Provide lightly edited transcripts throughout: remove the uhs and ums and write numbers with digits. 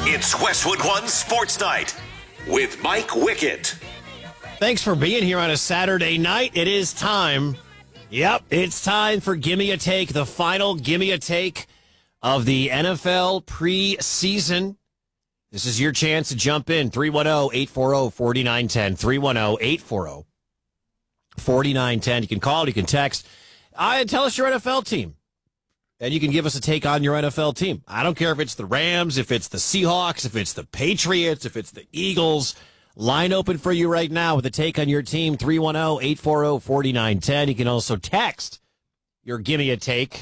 It's Westwood One Sports Night with Mike Wickett. Thanks for being here on a Saturday night. It is time. Yep, it's time for Gimme a Take, the final Gimme a Take of the NFL preseason. This is your chance to jump in. 310-840-4910. 310-840-4910. You can call, you can text. Tell us your NFL team. And you can give us a take on your NFL team. I don't care if it's the Rams, if it's the Seahawks, if it's the Patriots, if it's the Eagles. Line open for you right now with a take on your team, 310-840-4910. You can also text your Gimme a Take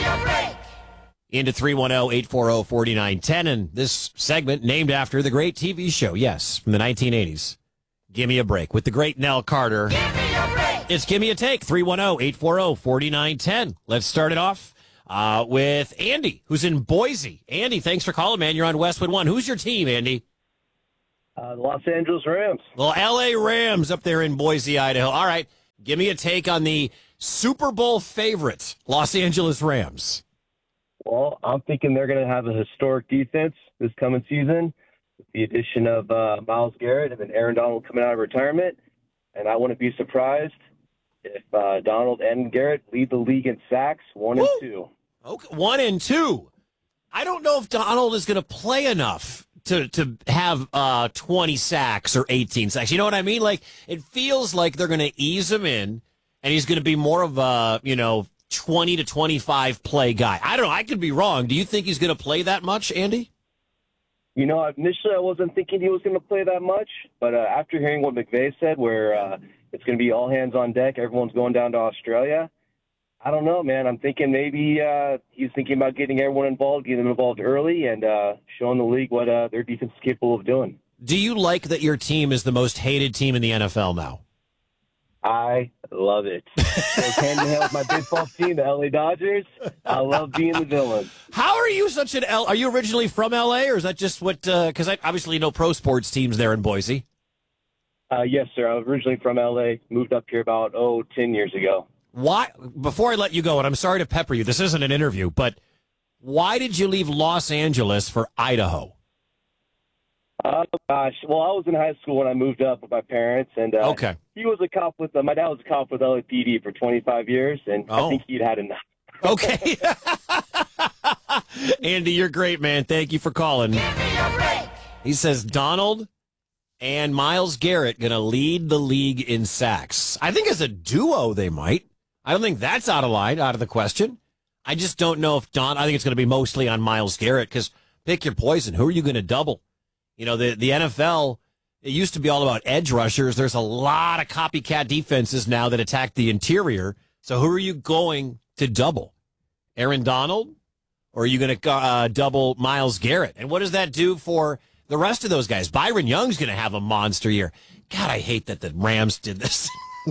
into 310-840-4910. And this segment named after the great TV show, yes, from the 1980s, Gimme a Break, with the great Nell Carter. It's Gimme a Take, 310-840-4910. Let's start it off with Andy, who's in Boise. Andy, thanks for calling, man. You're on Westwood One. Who's your team, Andy? The Los Angeles Rams. Well, L.A. Rams up there in Boise, Idaho. All right, give me a take on the Super Bowl favorite, Los Angeles Rams. Well, I'm thinking they're going to have a historic defense this coming season with the addition of Myles Garrett and then Aaron Donald coming out of retirement. And I wouldn't be surprised if Donald and Garrett lead the league in sacks, 1 and 2. Okay, 1 and 2. I don't know if Donald is going to play enough to have 20 sacks or 18 sacks. You know what I mean? Like, it feels like they're going to ease him in, and he's going to be more of a, 20 to 25 play guy. I don't know. I could be wrong. Do you think he's going to play that much, Andy? Initially I wasn't thinking he was going to play that much, but after hearing what McVay said, where it's going to be all hands on deck, everyone's going down to Australia, I don't know, man. I'm thinking maybe he's thinking about getting everyone involved, getting them involved early, and showing the league what their defense is capable of doing. Do you like that your team is the most hated team in the NFL now? I love it. Goes hand in hand with my baseball team, the LA Dodgers. I love being the villain. How are you such an Are you originally from LA, or is that just what? Because I obviously know pro sports teams there in Boise. Yes, sir. I was originally from LA. Moved up here about 10 years ago. Why? Before I let you go, and I'm sorry to pepper you, this isn't an interview, but why did you leave Los Angeles for Idaho? Gosh. Well, I was in high school when I moved up with my parents, and okay. He was a cop with my dad was a cop with LAPD for 25 years, and I think he'd had enough. Okay. Andy, you're great, man. Thank you for calling. He says Donald and Myles Garrett going to lead the league in sacks. I think as a duo they might. I don't think that's out of the question. I just don't know if I think it's going to be mostly on Myles Garrett, because pick your poison. Who are you going to double? The NFL, it used to be all about edge rushers. There's a lot of copycat defenses now that attack the interior. So who are you going to double? Aaron Donald? Or are you going to double Myles Garrett? And what does that do for the rest of those guys? Byron Young's going to have a monster year. God, I hate that the Rams did this.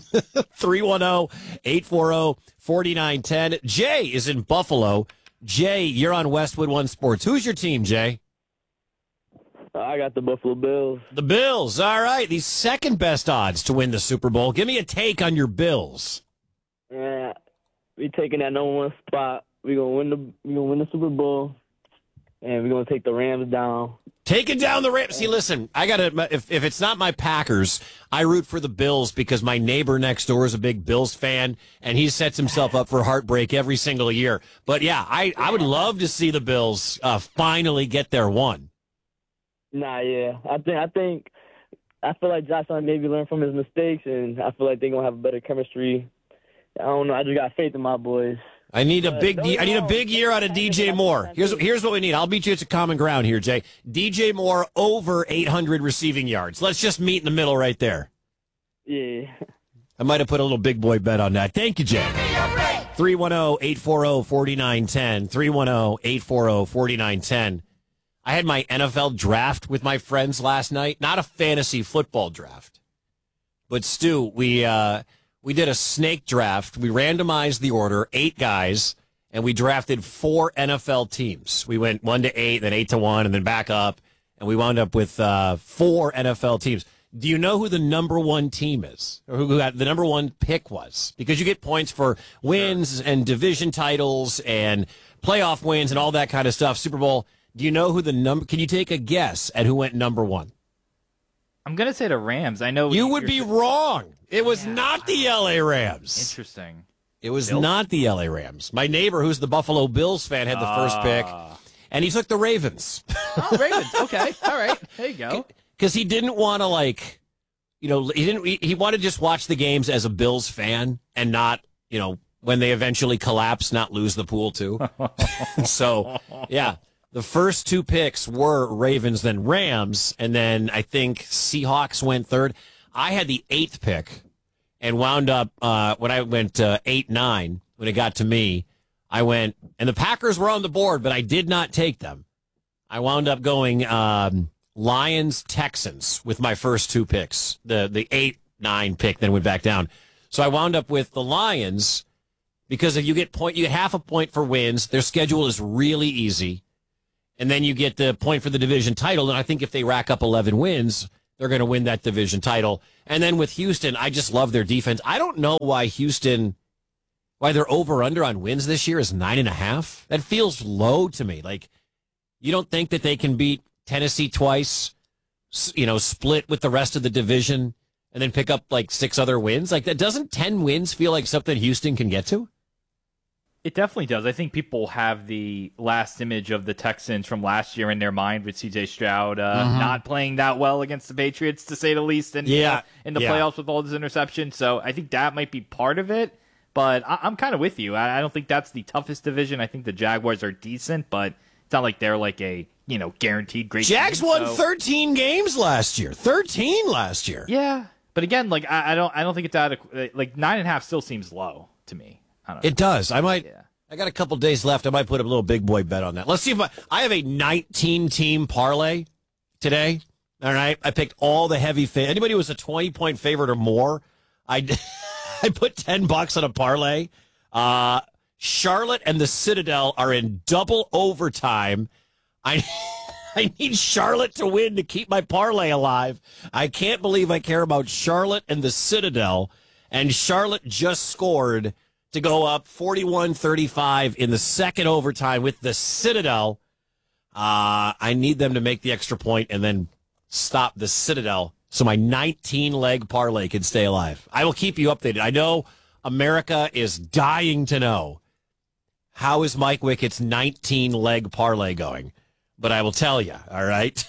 310-840-4910. Jay is in Buffalo. Jay, you're on Westwood One Sports. Who's your team, Jay? I got the Buffalo Bills. The Bills. All right. The second best odds to win the Super Bowl. Give me a take on your Bills. Yeah, we taking that number one spot. We're gonna win the Super Bowl, and we're gonna take the Rams down. Taking down the Rams. See, listen, I gotta. If it's not my Packers, I root for the Bills because my neighbor next door is a big Bills fan, and he sets himself up for heartbreak every single year. But yeah, I would love to see the Bills finally get their one. Nah, yeah, I feel like Josh Allen maybe learned from his mistakes, and I feel like they're gonna have a better chemistry. I don't know. I just got faith in my boys. I need a big year out of DJ Moore. Here's what we need. I'll beat you to common ground here, Jay. DJ Moore over 800 receiving yards. Let's just meet in the middle right there. Yeah. I might have put a little big boy bet on that. Thank you, Jay. 310-840-4910. 310-840-4910. I had my NFL draft with my friends last night. Not a fantasy football draft. But, Stu, we did a snake draft. We randomized the order, 8 guys, and we drafted 4 NFL teams. We went 1 to 8, then 8 to 1, and then back up, and we wound up with 4 NFL teams. Do you know who the number 1 team is, or who got the number 1 pick was? Because you get points for wins and division titles and playoff wins and all that kind of stuff. Super Bowl. Do you know who the number? Can you take a guess at who went number one? I'm going to say the Rams. I know you would be wrong. It was not the L.A. Rams. Interesting. It was not the L.A. Rams. My neighbor, who's the Buffalo Bills fan, had the first pick, and he took the Ravens. Oh, Ravens. Okay. All right. There you go. Because he didn't want to, he wanted to just watch the games as a Bills fan and not, when they eventually collapse, not lose the pool, too. So, yeah. The first two picks were Ravens, then Rams, and then I think Seahawks went third. I had the 8th pick and wound up, when I went 8-9, when it got to me, I went, and the Packers were on the board, but I did not take them. I wound up going Lions, Texans with my first two picks, the 8-9 pick, then went back down. So I wound up with the Lions because if you get half a point for wins. Their schedule is really easy. And then you get the point for the division title. And I think if they rack up 11 wins, they're going to win that division title. And then with Houston, I just love their defense. I don't know why their over-under on wins this year is 9.5. That feels low to me. Like, you don't think that they can beat Tennessee twice, split with the rest of the division, and then pick up like 6 other wins? Like, that doesn't 10 wins feel like something Houston can get to? It definitely does. I think people have the last image of the Texans from last year in their mind with C.J. Stroud not playing that well against the Patriots, to say the least, in the playoffs with all these interceptions. So I think that might be part of it. But I'm kind of with you. I don't think that's the toughest division. I think the Jaguars are decent, but it's not like they're like a guaranteed great Jags team, won 13 games last year. 13 last year. Yeah. But again, like I don't think it's adequate. Like 9.5 still seems low to me. It does. I got a couple days left. I might put a little big boy bet on that. Let's see if I have a 19-team parlay today. All right. I picked all the heavy anybody who was a 20-point favorite or more. I put $10 on a parlay. Charlotte and the Citadel are in double overtime. I need Charlotte to win to keep my parlay alive. I can't believe I care about Charlotte and the Citadel. And Charlotte just scored to go up 41-35 in the second overtime with the Citadel. I need them to make the extra point and then stop the Citadel so my 19-leg parlay can stay alive. I will keep you updated. I know America is dying to know how is Mike Wickett's 19-leg parlay going, but I will tell you, all right?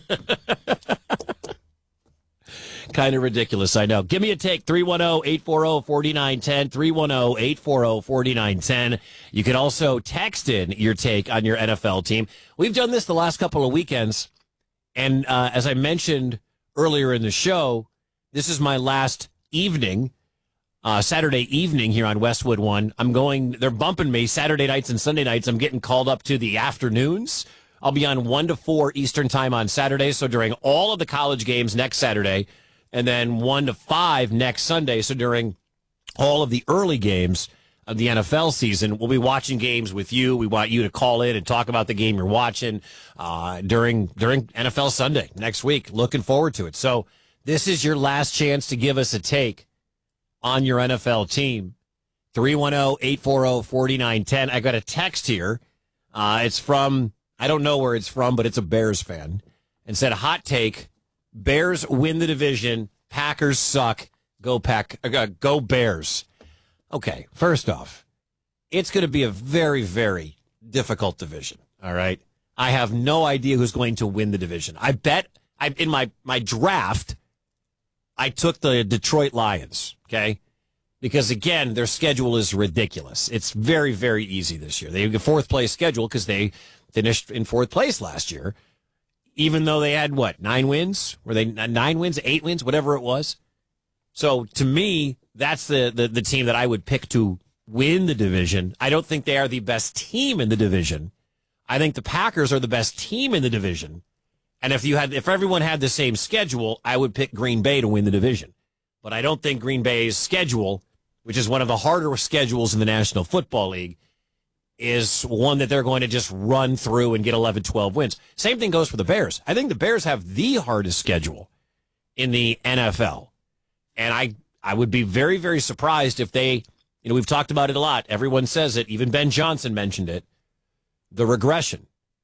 Kind of ridiculous, I know. Give me a take, 310-840-4910, 310-840-4910. You can also text in your take on your NFL team. We've done this the last couple of weekends, and as I mentioned earlier in the show, this is my last evening, Saturday evening here on Westwood One. They're bumping me Saturday nights and Sunday nights. I'm getting called up to the afternoons. I'll be on 1 to 4 Eastern time on Saturday, so during all of the college games next Saturday, and then 1 to 5 next Sunday. So during all of the early games of the NFL season, we'll be watching games with you. We want you to call in and talk about the game you're watching during NFL Sunday next week. Looking forward to it. So this is your last chance to give us a take on your NFL team. 310-840-4910. I got a text here. It's from, I don't know where it's from, but it's a Bears fan. And said, hot take, Bears win the division. Packers suck. Go Bears. Okay, first off, it's going to be a very, very difficult division. All right. I have no idea who's going to win the division. I bet in my draft, I took the Detroit Lions. Okay. Because again, their schedule is ridiculous. It's very, very easy this year. They have a 4th place schedule because they finished in 4th place last year. Even though they had, 9 wins? Were they 9 wins, 8 wins, whatever it was? So, to me, that's the team that I would pick to win the division. I don't think they are the best team in the division. I think the Packers are the best team in the division. And if everyone had the same schedule, I would pick Green Bay to win the division. But I don't think Green Bay's schedule, which is one of the harder schedules in the National Football League, is one that they're going to just run through and get 11, 12 wins. Same thing goes for the Bears. I think the Bears have the hardest schedule in the NFL. And I would be very, very surprised if they, we've talked about it a lot. Everyone says it. Even Ben Johnson mentioned it. The regression.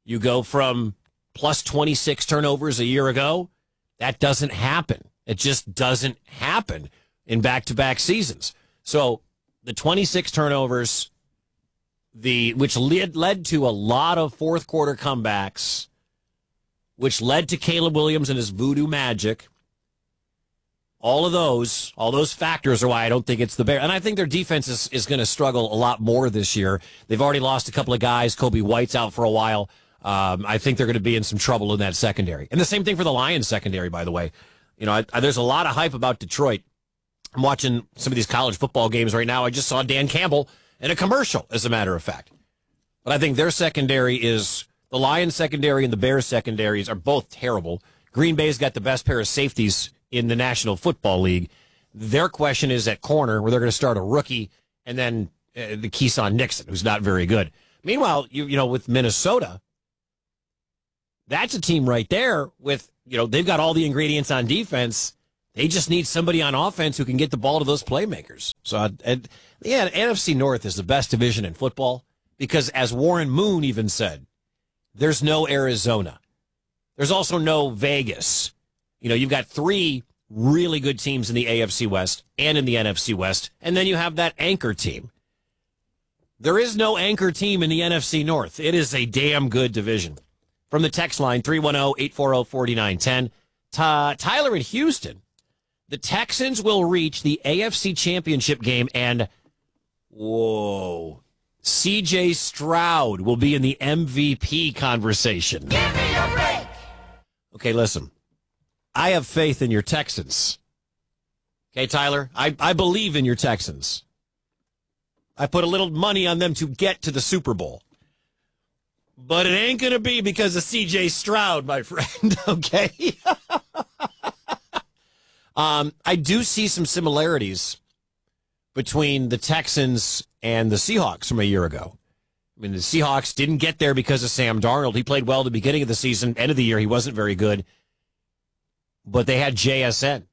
You go from plus 26 turnovers a year ago. That doesn't happen. It just doesn't happen in back-to-back seasons. So the 26 turnovers, which led to a lot of fourth-quarter comebacks, which led to Caleb Williams and his voodoo magic. All those factors are why I don't think it's the Bears. And I think their defense is going to struggle a lot more this year. They've already lost a couple of guys. Kobe White's out for a while. I think they're going to be in some trouble in that secondary. And the same thing for the Lions secondary, by the way. You know, there's a lot of hype about Detroit. I'm watching some of these college football games right now. I just saw Dan Campbell in a commercial, as a matter of fact. But I think their secondary is, the Lions secondary and the Bears secondaries are both terrible. Green Bay's got the best pair of safeties in the National Football League. Their question is at corner, where they're going to start a rookie, and then the Keyshawn Nixon, who's not very good. Meanwhile, you know, with Minnesota, that's a team right there with, you know, they've got all the ingredients on defense. They just need somebody on offense who can get the ball to those playmakers. So, yeah, NFC North is the best division in football because, as Warren Moon even said, there's no Arizona. There's also no Vegas. You know, you've got three really good teams in the AFC West and in the NFC West, and then you have that anchor team. There is no anchor team in the NFC North. It is a damn good division. From the text line, 310-840-4910, Tyler in Houston. The Texans will reach the AFC Championship game, and, C.J. Stroud will be in the MVP conversation. Give me a break! Okay, listen. I have faith in your Texans. Okay, Tyler? I believe in your Texans. I put a little money on them to get to the Super Bowl. But it ain't going to be because of C.J. Stroud, my friend, okay? I do see some similarities between the Texans and the Seahawks from a year ago. I mean, the Seahawks didn't get there because of Sam Darnold. He played well at the beginning of the season. End of the year, he wasn't very good. But they had JSN.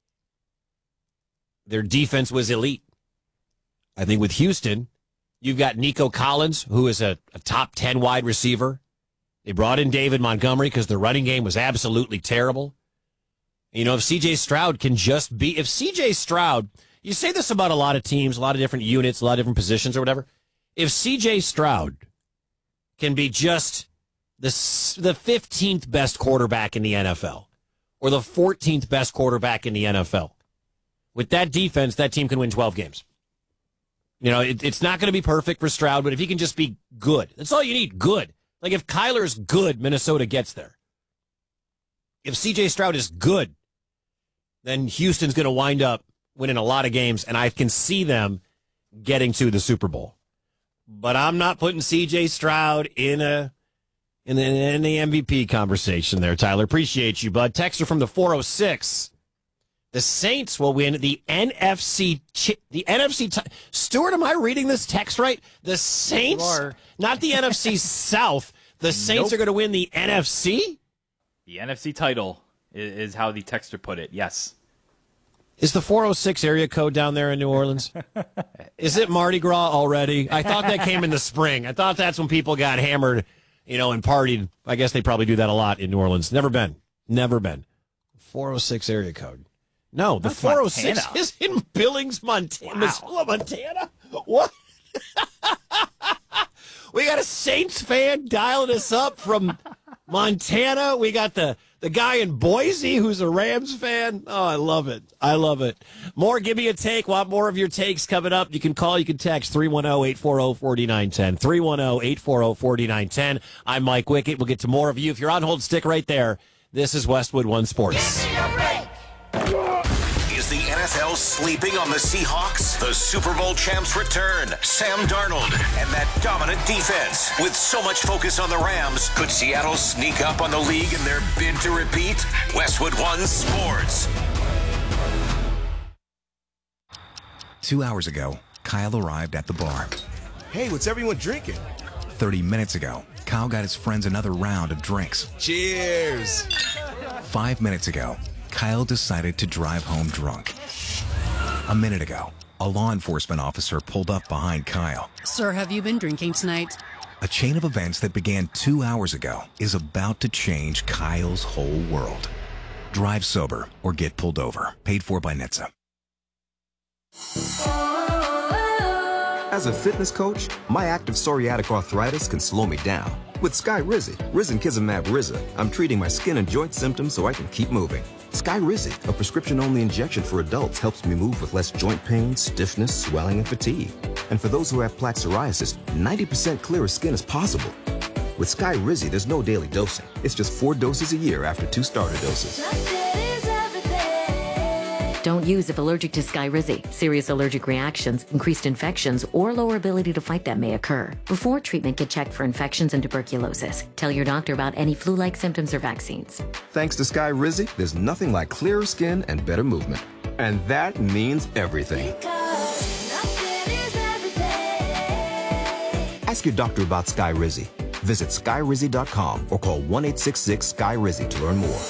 Their defense was elite. I think with Houston, you've got Nico Collins, who is a top 10 wide receiver. They brought in David Montgomery because the running game was absolutely terrible. You know, if C.J. Stroud can just be... If C.J. Stroud... You say this about a lot of teams, a lot of different units, a lot of different positions or whatever. If C.J. Stroud can be just the 15th best quarterback in the NFL or the 14th best quarterback in the NFL, with that defense, that team can win 12 games. You know, it's not going to be perfect for Stroud, but if he can just be good, that's all you need, good. Like if Kyler's good, Minnesota gets there. If C.J. Stroud is good, then Houston's going to wind up winning a lot of games, and I can see them getting to the Super Bowl. But I'm not putting C.J. Stroud in the MVP conversation there, Tyler. Appreciate you, bud. Texter from the 406. The Saints will win the NFC. Stuart, am I reading this text right? The Saints, not the NFC South. The Saints are going to win the NFC? The NFC title is how the texter put it, yes. Is the 406 area code down there in New Orleans? Is it Mardi Gras already? I thought that came in the spring. I thought that's when people got hammered, you know, and partied. I guess they probably do that a lot in New Orleans. Never been. 406 area code. No, the 406 Montana. Is in Billings, Montana. Wow. Missoula, Montana? What? We got a Saints fan dialing us up from Montana. We got the guy in Boise who's a Rams fan. Oh, I love it. I love it. More Give Me a Take. Want more of your takes coming up. You can call, you can text 310-840-4910. 310-840-4910. I'm Mike Wickett. We'll get to more of you. If you're on hold, stick right there. This is Westwood One Sports. Is the NFL sleeping on the Seahawks? The Super Bowl champs return. Sam Darnold and that dominant defense. With so much focus on the Rams, could Seattle sneak up on the league in their bid to repeat? Westwood One Sports. 2 hours ago, Kyle arrived at the bar. Hey, what's everyone drinking? 30 minutes ago, Kyle got his friends another round of drinks. Cheers! 5 minutes ago, Kyle decided to drive home drunk. A minute ago, a law enforcement officer pulled up behind Kyle. Sir, have you been drinking tonight? A chain of events that began 2 hours ago is about to change Kyle's whole world. Drive sober or get pulled over. Paid for by NHTSA. As a fitness coach, my active psoriatic arthritis can slow me down. With Skyrizi, Risankizumab Riza, I'm treating my skin and joint symptoms so I can keep moving. Skyrizi, a prescription-only injection for adults, helps me move with less joint pain, stiffness, swelling, and fatigue. And for those who have plaque psoriasis, 90% clearer skin is possible. With Skyrizi, there's no daily dosing. It's just 4 doses a year after 2 starter doses. Don't use if allergic to Skyrizi. Serious allergic reactions, increased infections, or lower ability to fight them may occur. Before treatment, get checked for infections and tuberculosis. Tell your doctor about any flu-like symptoms or vaccines. Thanks to Skyrizi, there's nothing like clearer skin and better movement. And that means everything. Ask your doctor about Skyrizi. Visit Skyrizi.com or call 1-866-SKY-RIZI to learn more.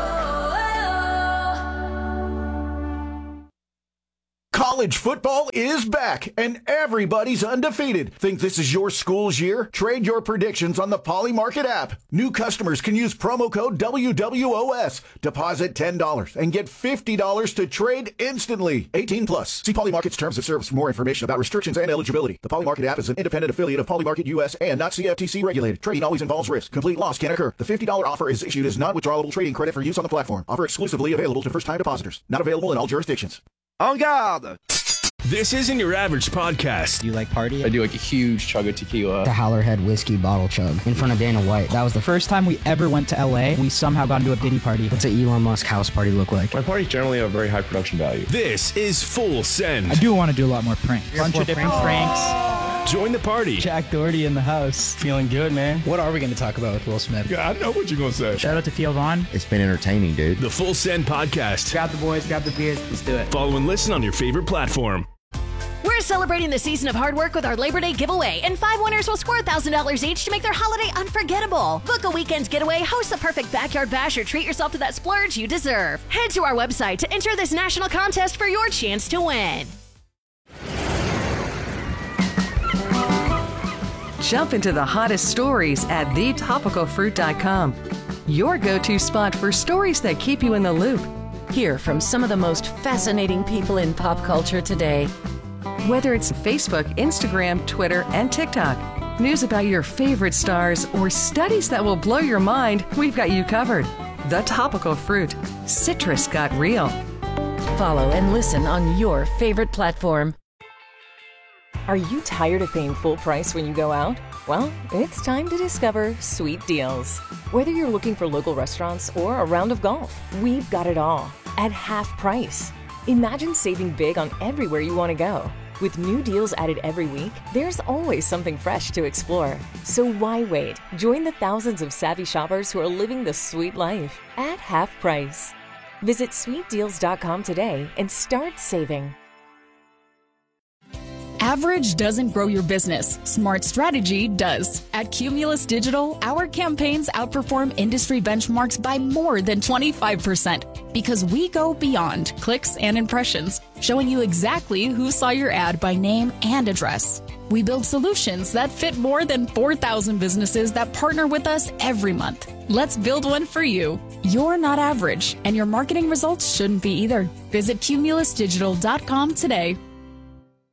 College football is back, and everybody's undefeated. Think this is your school's year? Trade your predictions on the Polymarket app. New customers can use promo code WWOS. Deposit $10 and get $50 to trade instantly. 18 plus. See Polymarket's terms of service for more information about restrictions and eligibility. The Polymarket app is an independent affiliate of Polymarket US and not CFTC regulated. Trading always involves risk. Complete loss can occur. The $50 offer is issued as non-withdrawable trading credit for use on the platform. Offer exclusively available to first-time depositors. Not available in all jurisdictions. En garde! This isn't your average podcast. Do you like party? I do like a huge chug of tequila. The Howlerhead whiskey bottle chug in front of Dana White. That was the first time we ever went to LA. We somehow got into a Diddy party. What's an Elon Musk house party look like? My parties generally have a very high production value. This is Full Send. I do want to do a lot more pranks. Bunch of different pranks. Join the party. Jack Doherty in the house. Feeling good, man. What are we going to talk about with Will Smith? Yeah, I know what you're going to say. Shout out to Theo Vaughn. It's been entertaining, dude. The Full Send Podcast. Grab the boys, grab the beers. Let's do it. Follow and listen on your favorite platform. We're celebrating the season of hard work with our Labor Day giveaway, and 5 winners will score $1,000 each to make their holiday unforgettable. Book a weekend getaway, host the perfect backyard bash, or treat yourself to that splurge you deserve. Head to our website to enter this national contest for your chance to win. Jump into the hottest stories at thetopicalfruit.com. Your go-to spot for stories that keep you in the loop. Hear from some of the most fascinating people in pop culture today. Whether it's Facebook, Instagram, Twitter, and TikTok, news about your favorite stars, or studies that will blow your mind, we've got you covered. The Topical Fruit. Citrus got real. Follow and listen on your favorite platform. Are you tired of paying full price when you go out? Well, it's time to discover Sweet Deals. Whether you're looking for local restaurants or a round of golf, we've got it all at half price. Imagine saving big on everywhere you want to go. With new deals added every week, there's always something fresh to explore. So why wait? Join the thousands of savvy shoppers who are living the sweet life at half price. Visit sweetdeals.com today and start saving. Average doesn't grow your business. Smart strategy does. At Cumulus Digital, our campaigns outperform industry benchmarks by more than 25% because we go beyond clicks and impressions, showing you exactly who saw your ad by name and address. We build solutions that fit more than 4,000 businesses that partner with us every month. Let's build one for you. You're not average, and your marketing results shouldn't be either. Visit cumulusdigital.com today.